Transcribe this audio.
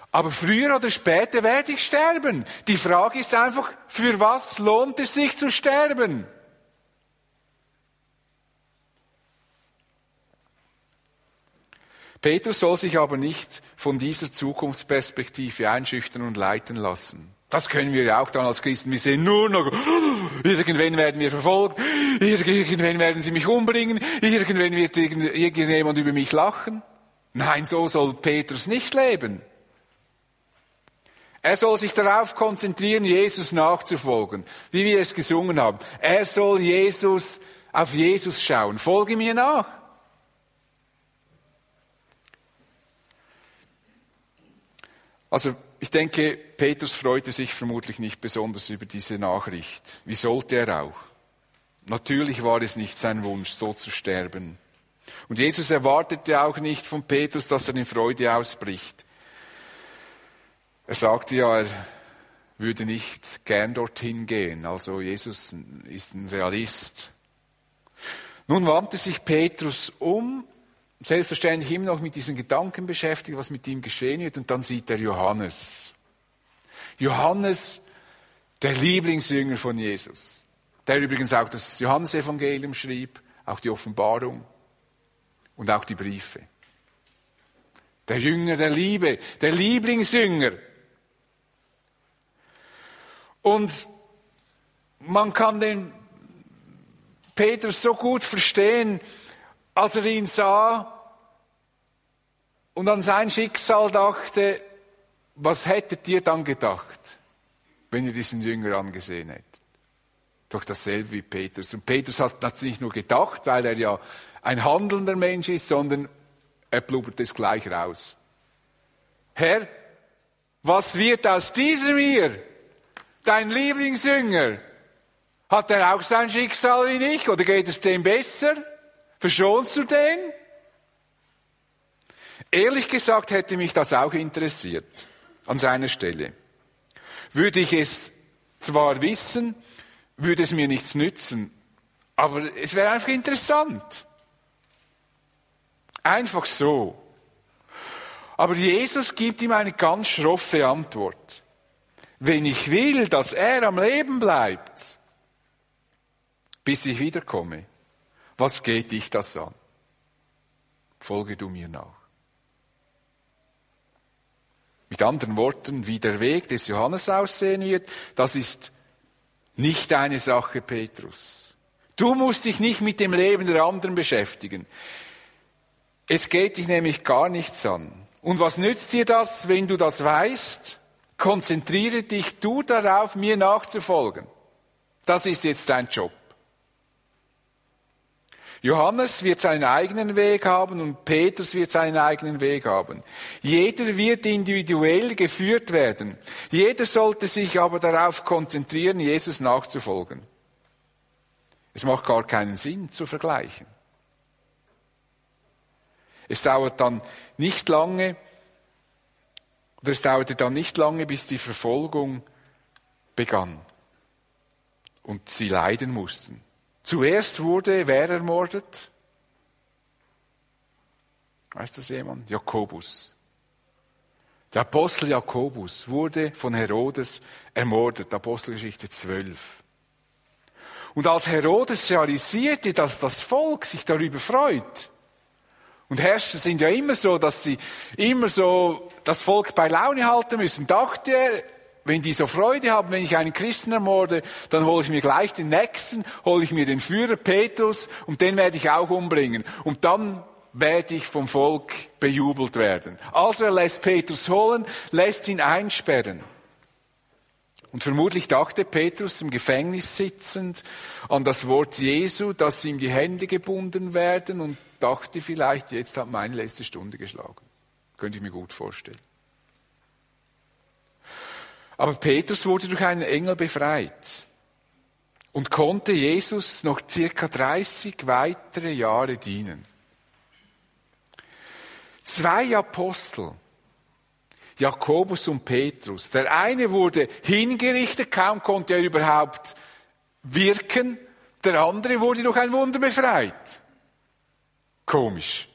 Aber früher oder später werde ich sterben. Die Frage ist einfach, für was lohnt es sich zu sterben? Petrus soll sich aber nicht von dieser Zukunftsperspektive einschüchtern und leiten lassen. Das können wir ja auch dann als Christen. Wir sehen nur noch, irgendwann werden wir verfolgt, irgendwann werden sie mich umbringen, irgendwann wird irgendjemand über mich lachen. Nein, so soll Petrus nicht leben. Er soll sich darauf konzentrieren, Jesus nachzufolgen, wie wir es gesungen haben. Er soll auf Jesus schauen. Folge mir nach. Also, ich denke, Petrus freute sich vermutlich nicht besonders über diese Nachricht. Wie sollte er auch? Natürlich war es nicht sein Wunsch, so zu sterben. Und Jesus erwartete auch nicht von Petrus, dass er in Freude ausbricht. Er sagte ja, er würde nicht gern dorthin gehen. Also Jesus ist ein Realist. Nun wandte sich Petrus um, selbstverständlich immer noch mit diesen Gedanken beschäftigt, was mit ihm geschehen wird. Und dann sieht er Johannes. Johannes, der Lieblingsjünger von Jesus. Der übrigens auch das Johannesevangelium schrieb, auch die Offenbarung und auch die Briefe. Der Jünger der Liebe, der Lieblingsjünger. Und man kann den Petrus so gut verstehen, als er ihn sah und an sein Schicksal dachte, was hättet ihr dann gedacht, wenn ihr diesen Jünger angesehen hättet? Doch dasselbe wie Petrus. Und Petrus hat das nicht nur gedacht, weil er ja ein handelnder Mensch ist, sondern er blubbert es gleich raus. Herr, was wird aus diesem hier? Dein Lieblingsjünger, hat er auch sein Schicksal wie ich oder geht es dem besser? Verschonst du den? Ehrlich gesagt hätte mich das auch interessiert, an seiner Stelle. Würde ich es zwar wissen, würde es mir nichts nützen, aber es wäre einfach interessant. Einfach so. Aber Jesus gibt ihm eine ganz schroffe Antwort. Wenn ich will, dass er am Leben bleibt, bis ich wiederkomme, was geht dich das an? Folge du mir nach. Mit anderen Worten, wie der Weg des Johannes aussehen wird, das ist nicht deine Sache, Petrus. Du musst dich nicht mit dem Leben der anderen beschäftigen. Es geht dich nämlich gar nichts an. Und was nützt dir das, wenn du das weißt? Konzentriere dich du darauf, mir nachzufolgen. Das ist jetzt dein Job. Johannes wird seinen eigenen Weg haben und Petrus wird seinen eigenen Weg haben. Jeder wird individuell geführt werden. Jeder sollte sich aber darauf konzentrieren, Jesus nachzufolgen. Es macht gar keinen Sinn zu vergleichen. Es dauerte dann nicht lange, bis die Verfolgung begann und sie leiden mussten. Zuerst wurde wer ermordet? Weiß das jemand? Jakobus. Der Apostel Jakobus wurde von Herodes ermordet, Apostelgeschichte 12. Und als Herodes realisierte, dass das Volk sich darüber freut, und Herrscher sind ja immer so, dass sie immer so das Volk bei Laune halten müssen, dachte er, wenn die so Freude haben, wenn ich einen Christen ermorde, dann hole ich mir gleich den Nächsten, hole ich mir den Führer Petrus und den werde ich auch umbringen. Und dann werde ich vom Volk bejubelt werden. Also er lässt Petrus holen, lässt ihn einsperren. Und vermutlich dachte Petrus im Gefängnis sitzend an das Wort Jesu, dass ihm die Hände gebunden werden und dachte vielleicht, jetzt hat meine letzte Stunde geschlagen. Könnte ich mir gut vorstellen. Aber Petrus wurde durch einen Engel befreit und konnte Jesus noch circa 30 weitere Jahre dienen. 2 Apostel, Jakobus und Petrus. Der eine wurde hingerichtet, kaum konnte er überhaupt wirken. Der andere wurde durch ein Wunder befreit. Komisch.